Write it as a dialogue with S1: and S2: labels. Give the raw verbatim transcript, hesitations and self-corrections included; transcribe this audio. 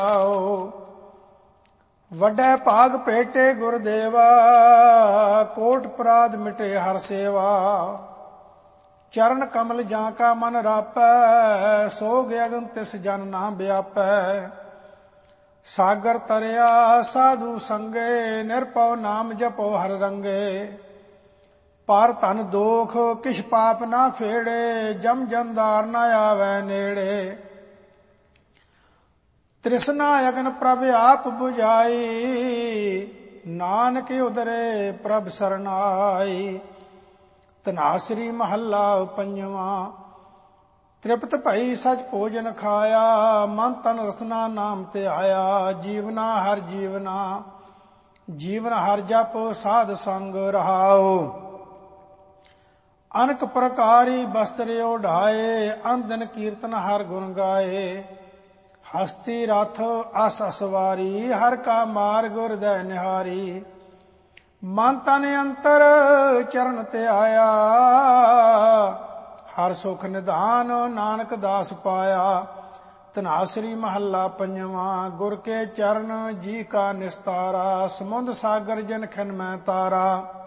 S1: ਵੱਡੇ ਭਾਗ ਭੇਟੇ ਗੁਰਦੇਵਾ, ਕੋਟ ਅਪਰਾਧ ਮਿਟੇ ਹਰ ਸੇਵਾ। ਚਰਨ ਕਮਲ ਜਾਂ ਕਾ ਮਨ ਰਾਪੈ, ਸੋਗ ਅਗਨ ਤਿਸ ਜਨ ਨਾ ਵਿਆਪੈ। ਸਾਗਰ ਤਰਿਆ ਸਾਧੂ ਸੰਗੇ, ਨਿਰਭਉ ਨਾਮ ਜਪੋ ਹਰ ਰੰਗੇ। ਪਰ ਧਨ ਦੋਖ ਕਿਛ ਪਾਪ ਨਾ ਫੇੜੇ, ਜਮ ਜੰਦਾਰ ਨਾ ਆਵੈ ਨੇੜੇ। ਤ੍ਰਿਸ਼ਨਾ ਅਗਨ ਪ੍ਰਭ ਆਪ ਬੁਝਾਈ, ਨਾਨਕ ਉਦਰੇ ਪ੍ਰਭ ਸਰਨਾਈ। ਧਨਾਸਰੀ ਮਹੱਲਾ ਪੰਜਵਾਂ। ਤ੍ਰਿਪਤ ਭਈ ਸਚ ਭੋਜਨ ਖਾਇਆ, ਮਨ ਤਨ ਰਸਨਾ ਨਾਮ ਤੇ ਆਇਆ। ਜੀਵਨਾ ਹਰ ਜੀਵਨਾ, ਜੀਵਨ ਹਰ ਜਪ ਸਾਧ ਸੰਗ ਰਹਾਉ। ਅਨਕ ਪ੍ਰਕਾਰੀ ਬਸਤਰ ਓਢਾਏ, ਅੰਦਨ ਕੀਰਤਨ ਹਰ ਗੁਣ ਗਾਏ। ਹਸਤੀ ਰਥ ਅਸ ਅਸਵਾਰੀ, ਹਰ ਕਾ ਮਾਰਗ ਹਿਰਦੈ ਨਿਹਾਰੀ। ਮਨ ਤਨ ਅੰਤਰ ਚਰਨ ਤੇ ਆਇਆ, ਹਰ ਸੁਖ ਨਿਧਾਨ ਨਾਨਕ ਦਾਸ ਪਾਇਆ। ਧਨਾਸਰੀ ਮਹੱਲਾ ਪੰਜਵਾਂ। ਗੁਰ ਕੇ ਚਰਨ ਜੀ ਕਾ ਨਿਸਤਾਰਾ, ਸਮੁੰਦ ਸਾਗਰ ਜਨ ਖਿਨ ਮੈਂ ਤਾਰਾ।